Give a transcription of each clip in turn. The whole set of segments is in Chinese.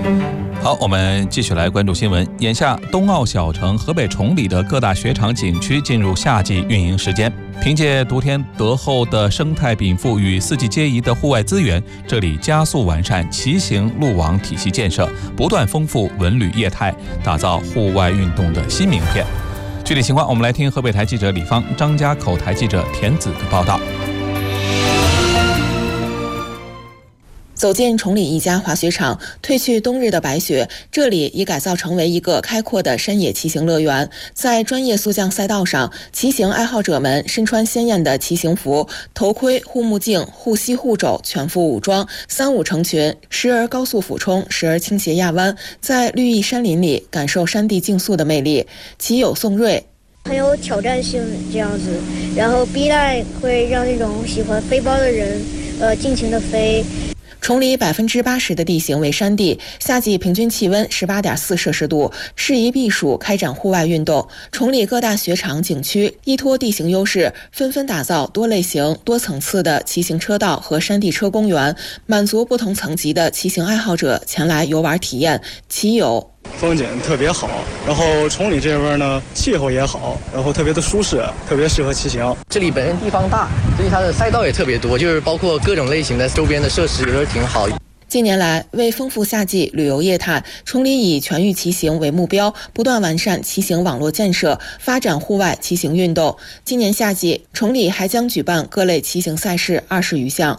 好，我们继续来关注新闻。眼下，冬奥小城河北崇礼的各大雪场景区进入夏季运营时间。凭借得天独厚的生态禀赋与四季皆宜的户外资源，这里加速完善骑行路网体系建设，不断丰富文旅业态，打造户外运动的新名片。具体情况，我们来听河北台记者李芳、张家口台记者田子的报道。 走进崇礼一家滑雪场，褪去冬日的白雪，这里已改造成为一个开阔的山野骑行乐园。在专业速降赛道上，骑行爱好者们身穿鲜艳的骑行服，头盔、护目镜、护膝、护肘，全副武装，三五成群，时而高速俯冲，时而倾斜压弯，在绿意山林里感受山地竞速的魅力。骑友宋瑞。 很有挑战性这样子，然后逼带会让那种喜欢飞包的人尽情的飞。 崇礼80%的地形为山地，夏季平均气温18.4摄氏度，适宜避暑开展户外运动。崇礼各大雪场景区依托地形优势，纷纷打造多类型、多层次的骑行车道和山地车公园，满足不同层级的骑行爱好者前来游玩体验。骑友风景特别好，然后崇礼这边呢气候也好，然后特别的舒适，特别适合骑行。 这里本身地方大，所以它的赛道也特别多，就是包括各种类型的周边的设施也都挺好。 近年来，为丰富夏季旅游业态，崇礼以全域骑行为目标，不断完善骑行网络建设，发展户外骑行运动。今年夏季，崇礼还将举办各类骑行赛事20余项。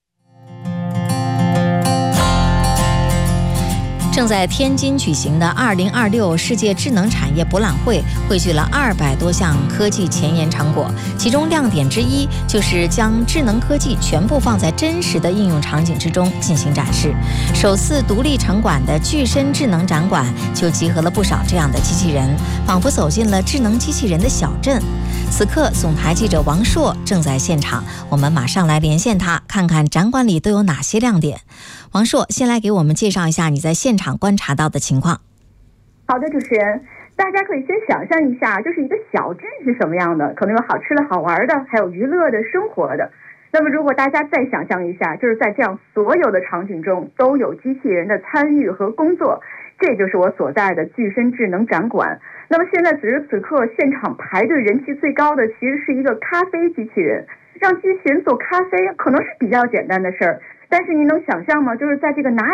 正在天津举行的2026世界智能产业博览会汇聚了200多项科技前沿成果，其中亮点之一就是将智能科技全部放在真实的应用场景之中进行展示。首次独立场馆的具身智能展馆就集合了不少这样的机器人，仿佛走进了智能机器人的小镇。此刻，总台记者王硕正在现场，我们马上来连线他，看看展馆里都有哪些亮点。王硕，先来给我们介绍一下你在现场观察到的情况。 好的，主持人，大家可以先想象一下，就是一个小镇是什么样的，可能有好吃的好玩的，还有娱乐的生活的。那么如果大家再想象一下，就是在这样所有的场景中都有机器人的参与和工作，这就是我所在的具身智能展馆。那么现在此时此刻现场排队人气最高的其实是一个咖啡机器人，让机器人做咖啡可能是比较简单的事儿，但是你能想象吗？就是在这个拿